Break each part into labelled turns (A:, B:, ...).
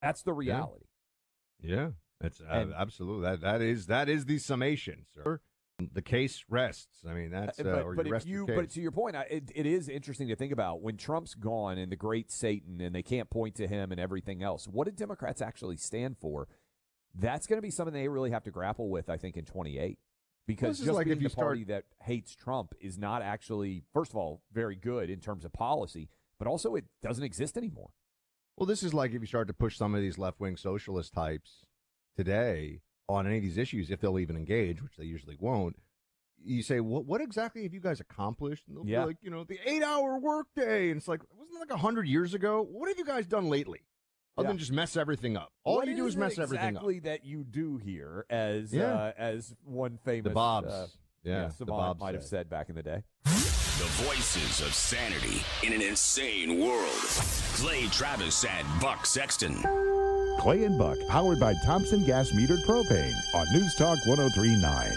A: That's the reality.
B: Yeah, that's absolutely that is the summation, sir. The case rests. I mean, that's
A: but to your point, it is interesting to think about when Trump's gone and the great Satan, and they can't point to him and everything else. What do Democrats actually stand for? That's going to be something they really have to grapple with, I think, in 28. Because just like being the party that hates Trump is not actually, first of all, very good in terms of policy, but also it doesn't exist anymore.
B: Well, this is like if you start to push some of these left-wing socialist types today on any of these issues, if they'll even engage, which they usually won't. You say, what exactly have you guys accomplished? And they'll be like, the 8-hour workday. And it's like, wasn't that like 100 years ago? What have you guys done lately? Other than just mess everything up. All you do is mess everything up.
A: Exactly that you do here, as one famous
B: the Bobs,
A: savant might have said back in the day.
C: The voices of sanity in an insane world. Clay Travis and Buck Sexton.
D: Clay and Buck, powered by Thompson Gas Metered Propane on News Talk 103.9.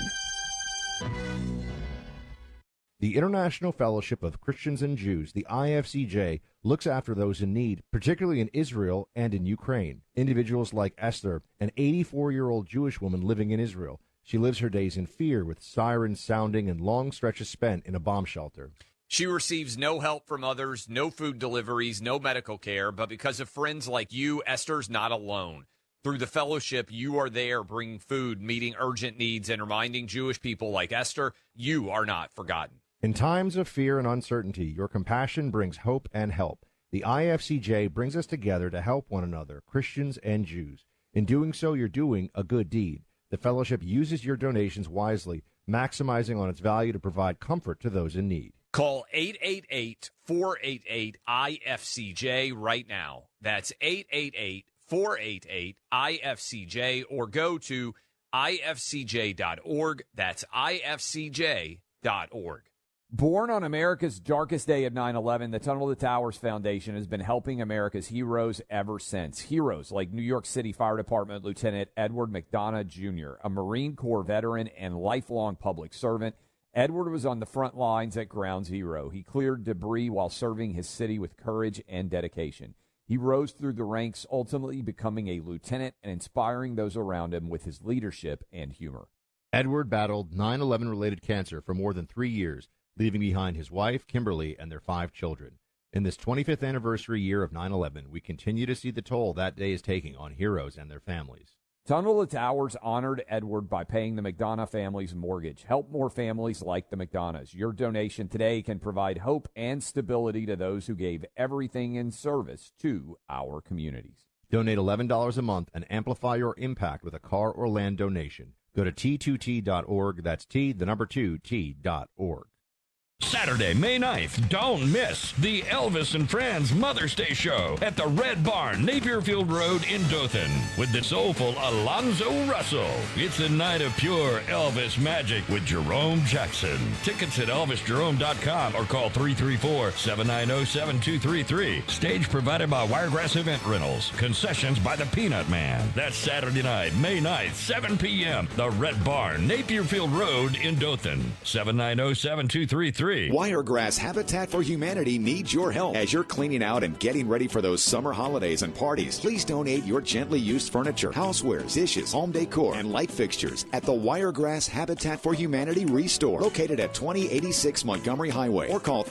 B: The International Fellowship of Christians and Jews, the IFCJ, looks after those in need, particularly in Israel and in Ukraine. Individuals like Esther, an 84-year-old Jewish woman living in Israel. She lives her days in fear with sirens sounding and long stretches spent in a bomb shelter.
E: She receives no help from others, no food deliveries, no medical care, but because of friends like you, Esther's not alone. Through the fellowship, you are there bringing food, meeting urgent needs, and reminding Jewish people like Esther, you are not forgotten.
B: In times of fear and uncertainty, your compassion brings hope and help. The IFCJ brings us together to help one another, Christians and Jews. In doing so, you're doing a good deed. The fellowship uses your donations wisely, maximizing on its value to provide comfort to those in need.
E: Call 888-488-IFCJ right now. That's 888-488-IFCJ, or go to ifcj.org. That's ifcj.org.
A: Born on America's darkest day of 9/11, the Tunnel to Towers Foundation has been helping America's heroes ever since. Heroes like New York City Fire Department Lieutenant Edward McDonough Jr., a Marine Corps veteran and lifelong public servant. Edward was on the front lines at Ground Zero. He cleared debris while serving his city with courage and dedication. He rose through the ranks, ultimately becoming a lieutenant and inspiring those around him with his leadership and humor.
B: Edward battled 9/11-related cancer for more than 3 years, leaving behind his wife, Kimberly, and their 5 children. In this 25th anniversary year of 9/11, we continue to see the toll that day is taking on heroes and their families.
A: Tunnel to Towers honored Edward by paying the McDonough family's mortgage. Help more families like the McDonoghs. Your donation today can provide hope and stability to those who gave everything in service to our communities.
B: Donate $11 a month and amplify your impact with a car or land donation. Go to T2T.org. That's T2T.org.
F: Saturday, May 9th, don't miss the Elvis and Friends Mother's Day Show at the Red Barn, Napierfield Road in Dothan, with the soulful Alonzo Russell. It's a night of pure Elvis magic with Jerome Jackson. Tickets at ElvisJerome.com or call 334-790-7233. Stage provided by Wiregrass Event Rentals. Concessions by the Peanut Man. That's Saturday night, May 9th, 7 p.m. The Red Barn, Napierfield Road in Dothan. 790-7233.
G: Wiregrass Habitat for Humanity needs your help as you're cleaning out and getting ready for those summer holidays and parties. Please donate your gently used furniture, housewares, dishes, home decor, and light fixtures at the Wiregrass Habitat for Humanity Restore, located at 2086 Montgomery Highway, or call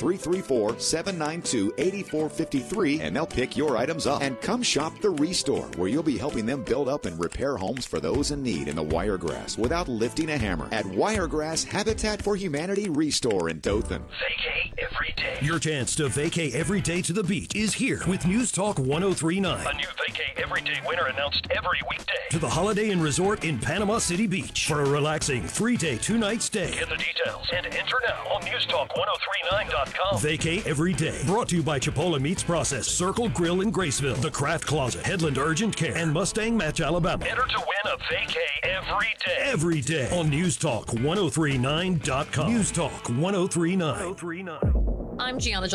G: 334-792-8453 and they'll pick your items up. And come shop the Restore, where you'll be helping them build up and repair homes for those in need in the Wiregrass without lifting a hammer at Wiregrass Habitat for Humanity Restore in Dothan.
H: Vacay every day.
I: Your chance to vacay every day to the beach is here with News Talk 103.9.
H: A new Vacay Everyday winner announced every weekday.
I: To the Holiday Inn Resort in Panama City Beach for a relaxing 3-day, 2-night stay.
H: Get the details and enter now on newstalk1039.com.
I: Vacay every day. Brought to you by Chipola Meats Process, Circle Grill in Graceville, The Craft Closet, Headland Urgent Care, and Mustang Match, Alabama.
H: Enter to win a Vacay every day.
I: Every day on newstalk1039.com. News Talk 103.9.
J: I'm Gianna